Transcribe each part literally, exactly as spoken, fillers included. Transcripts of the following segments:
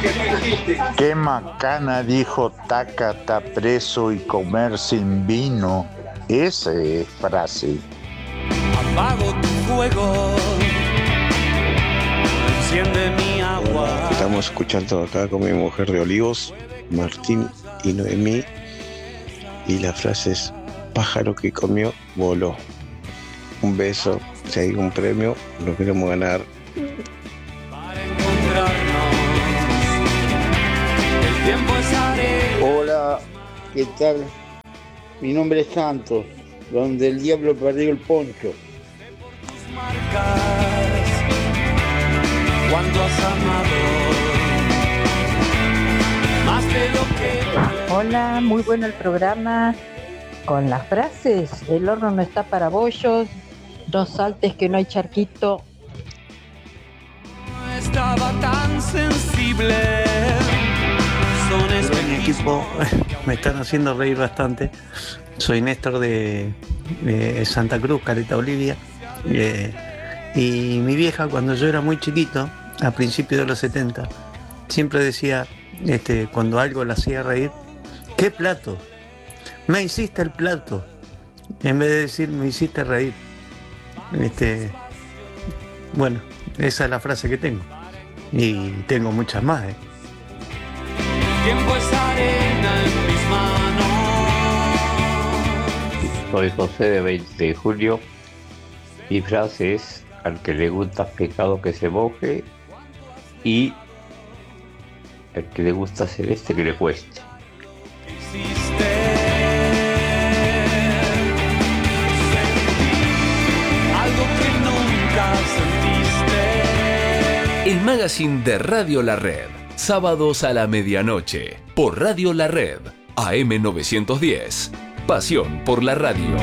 Qué macana dijo Tácata preso y comer sin vino. Esa es frase. Apago tu fuego, enciende mi agua. Estamos escuchando acá con mi mujer de Olivos, Martín y Noemí, y la frase es: pájaro que comió, voló. Un beso, si hay un premio, lo queremos ganar. Para encontrarnos, el tiempo es arena. Hola, ¿qué tal? Mi nombre es Santos, donde el diablo perdió el poncho. Tus marcas, cuando has amado, más de lo que... Hola, muy bueno el programa. Con las frases: el horno no está para bollos, no saltes que no hay charquito. No estaba tan sensible. Son Mi equipo me están haciendo reír bastante. Soy Néstor de, de Santa Cruz, Caleta Olivia. Eh, y mi vieja, cuando yo era muy chiquito, a principios de los setenta, siempre decía, este, cuando algo la hacía reír: ¿qué plato? Me hiciste el plato. En vez de decir, me hiciste reír. Este, bueno, esa es la frase que tengo. Y tengo muchas más, ¿eh? Tiempo es arena en mis manos. Soy José de veinte de julio. Mi frase es: al que le gusta pecado que se moje, y al que le gusta celeste que le cueste. Existe. Sentí algo que nunca sentiste. El magazine de Radio La Red. Sábados a la medianoche, por Radio La Red, A M novecientos diez. Pasión por la radio.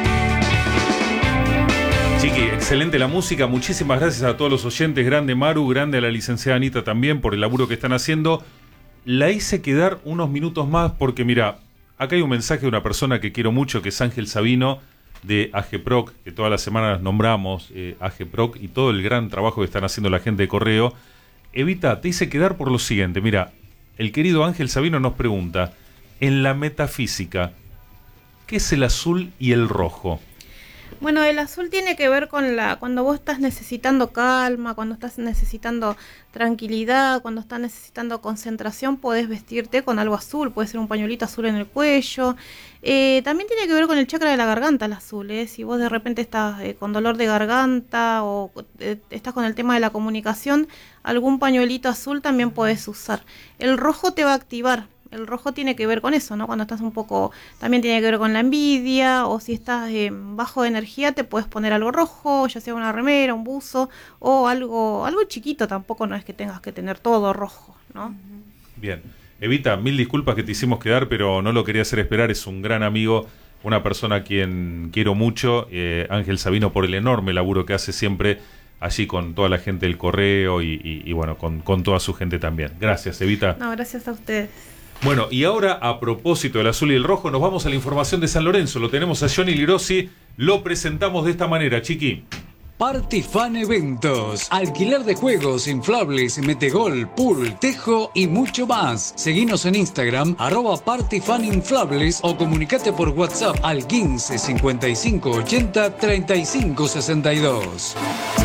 Chiqui, excelente la música. Muchísimas gracias a todos los oyentes. Grande Maru, grande a la licenciada Anita también por el laburo que están haciendo. La hice quedar unos minutos más porque, mira, acá hay un mensaje de una persona que quiero mucho, que es Ángel Sabino, de AGEPROC, que todas las semanas nombramos, eh, AGEPROC, y todo el gran trabajo que están haciendo la gente de Correo. Evita, te hice quedar por lo siguiente. Mira, el querido Ángel Sabino nos pregunta: en la metafísica, ¿qué es el azul y el rojo? Bueno, el azul tiene que ver con la cuando vos estás necesitando calma, cuando estás necesitando tranquilidad, cuando estás necesitando concentración, podés vestirte con algo azul, puede ser un pañuelito azul en el cuello. Eh, también tiene que ver con el chakra de la garganta el azul, ¿eh? Si vos de repente estás eh, con dolor de garganta o eh, estás con el tema de la comunicación, algún pañuelito azul también podés usar. El rojo te va a activar. El rojo tiene que ver con eso, ¿no? Cuando estás un poco, también tiene que ver con la envidia, o si estás eh, bajo de energía, te puedes poner algo rojo, ya sea una remera, un buzo, o algo, algo chiquito, tampoco no es que tengas que tener todo rojo, ¿no? Bien. Evita, mil disculpas que te hicimos quedar, pero no lo quería hacer esperar. Es un gran amigo, una persona a quien quiero mucho, eh, Ángel Sabino, por el enorme laburo que hace siempre allí con toda la gente del Correo y, y, y bueno, con, con toda su gente también. Gracias, Evita. No, gracias a ustedes. Bueno, y ahora, a propósito del azul y el rojo, nos vamos a la información de San Lorenzo. Lo tenemos a Johnny Lirossi. Lo presentamos de esta manera, Chiqui. Party Fan Eventos. Alquiler de juegos, inflables, metegol, pool, tejo y mucho más. Seguinos en Instagram, arroba Party Fan Inflables, o comunicate por WhatsApp al quince cincuenta y cinco ochenta treinta y cinco sesenta y dos.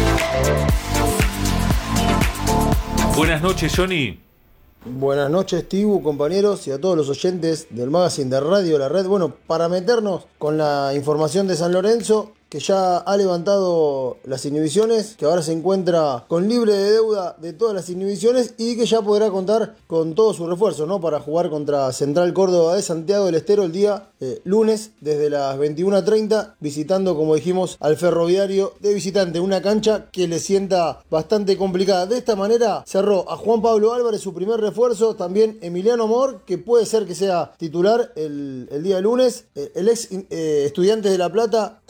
Buenas noches, Johnny. Buenas noches, Tibu, compañeros, y a todos los oyentes del magazine de Radio La Red. Bueno, para meternos con la información de San Lorenzo, que ya ha levantado las inhibiciones, que ahora se encuentra con libre de deuda de todas las inhibiciones y que ya podrá contar con todo su refuerzo, ¿no? Para jugar contra Central Córdoba de Santiago del Estero el día eh, lunes desde las veintiuna treinta, visitando, como dijimos, al Ferroviario de visitante, una cancha que le sienta bastante complicada. De esta manera cerró a Juan Pablo Álvarez su primer refuerzo, también Emiliano Mor, que puede ser que sea titular el, el día lunes, eh, el ex eh, Estudiantes de La Plata, también del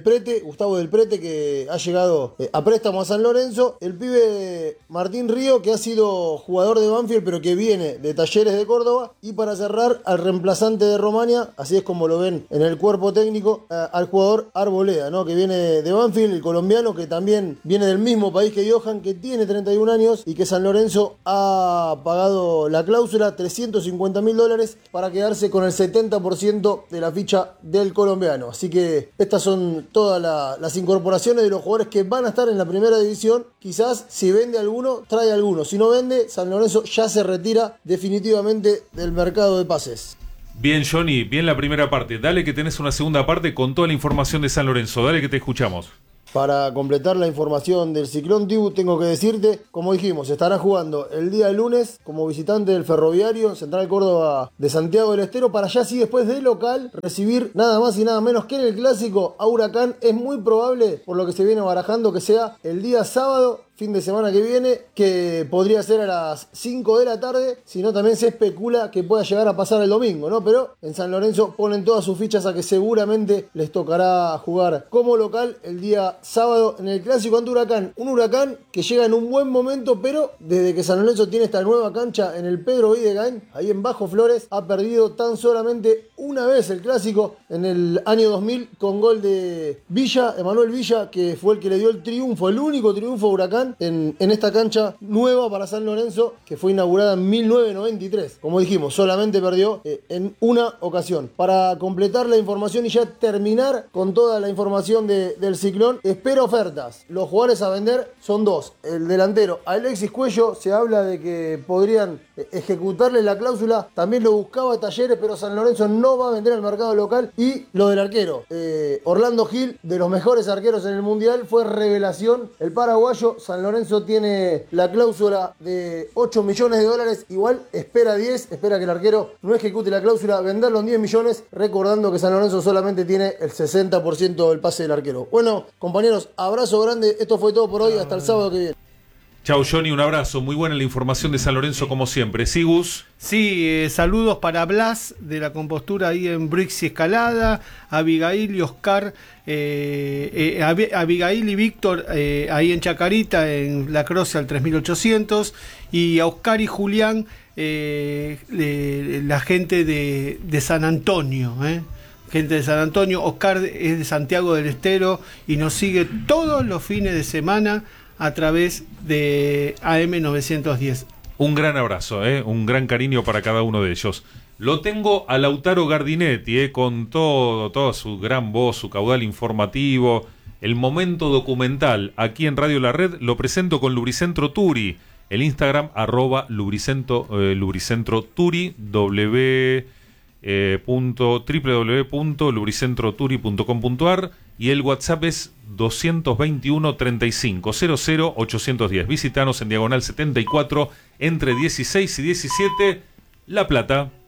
Del Prete, Gustavo Del Prete, que ha llegado eh, a préstamo a San Lorenzo. El pibe Martín Río, que ha sido jugador de Banfield, pero que viene de Talleres de Córdoba. Y para cerrar, al reemplazante de Romania, así es como lo ven en el cuerpo técnico, eh, al jugador Arboleda, ¿no? Que viene de Banfield, el colombiano, que también viene del mismo país que Johan, que tiene treinta y un años y que San Lorenzo ha pagado la cláusula, trescientos cincuenta mil dólares, para quedarse con el setenta por ciento de la ficha del colombiano. Así que estas son todas la, las incorporaciones de los jugadores que van a estar en la primera división. Quizás si vende alguno, trae alguno. Si no vende, San Lorenzo ya se retira definitivamente del mercado de pases. Bien, Johnny, bien la primera parte. Dale que tenés una segunda parte con toda la información de San Lorenzo. Dale que te escuchamos. Para completar la información del Ciclón Tibu, tengo que decirte, como dijimos, estará jugando el día lunes como visitante del Ferroviario Central Córdoba de Santiago del Estero, para ya así después de local recibir nada más y nada menos que en el Clásico a Huracán. Es muy probable, por lo que se viene barajando, que sea el día sábado, fin de semana que viene, que podría ser a las cinco de la tarde, sino también se especula que pueda llegar a pasar el domingo, ¿no? Pero en San Lorenzo ponen todas sus fichas a que seguramente les tocará jugar como local el día sábado en el Clásico ante Huracán. Un Huracán que llega en un buen momento, pero desde que San Lorenzo tiene esta nueva cancha en el Pedro Videgain, ahí en Bajo Flores, ha perdido tan solamente una vez el Clásico, en el año dos mil, con gol de Villa, Emanuel Villa, que fue el que le dio el triunfo, el único triunfo a Huracán En, en esta cancha nueva para San Lorenzo, que fue inaugurada en mil novecientos noventa y tres. Como dijimos, solamente perdió eh, en una ocasión. Para completar la información y ya terminar con toda la información de, del Ciclón, espera ofertas. Los jugadores a vender son dos. El delantero Alexis Cuello, se habla de que podrían eh, ejecutarle la cláusula. También lo buscaba Talleres, pero San Lorenzo no va a vender al mercado local. Y lo del arquero, eh, Orlando Gil, de los mejores arqueros en el Mundial, fue revelación. El paraguayo. San Lorenzo tiene la cláusula de ocho millones de dólares, igual espera diez, espera que el arquero no ejecute la cláusula, venderlo en diez millones, recordando que San Lorenzo solamente tiene el sesenta por ciento del pase del arquero. Bueno, compañeros, abrazo grande, esto fue todo por hoy, hasta el sábado que viene. Chau, Johnny, un abrazo. Muy buena la información de San Lorenzo, como siempre. ¿Sí, Gus? Sí, eh, saludos para Blas de la compostura ahí en Brix y Escalada, Abigail y Oscar, eh, eh, Ab- Abigail y Víctor eh, ahí en Chacarita, en La Croce al tres mil ochocientos, y a Oscar y Julián, eh, eh, la gente de, de San Antonio, eh. Gente de San Antonio. Oscar es de Santiago del Estero y nos sigue todos los fines de semana a través de A M novecientos diez. Un gran abrazo, ¿eh? Un gran cariño para cada uno de ellos. Lo tengo a Lautaro Gardinetti, ¿eh? Con todo, toda su gran voz, su caudal informativo, el momento documental aquí en Radio La Red. Lo presento con Lubricentro Turi, el Instagram arroba lubricentro, eh, lubricentro Turi, w, eh, punto, doble u doble u doble u punto lubricentro turi punto com punto a r, y el WhatsApp es doscientos veintiuno, treinta y cinco, cero cero, ochocientos diez. Visítanos en Diagonal setenta y cuatro, entre dieciséis y diecisiete, La Plata.